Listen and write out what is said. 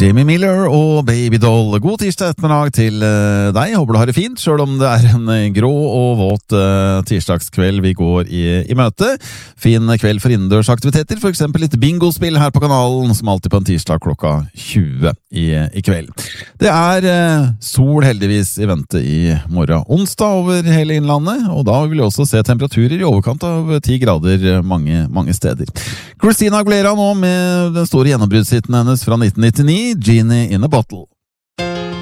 Jamie Miller og Baby Doll. God tirsdag ettermiddag til deg. Håper du har det fint, selv om det er en grå og våt tirsdagskveld vi går i møte. Fin kveld for innendørsaktiviteter, for eksempel litt bingospill her på kanalen, som alltid på en tirsdag klokka 20 i kveld. Det er sol heldigvis i vente i morgen onsdag over hele innlandet, og da vil vi også se temperaturer i overkant av 10 grader mange steder. Christina Aguilera nå med den store gjennombruddshitten hennes fra 1999, Genie in a Bottle.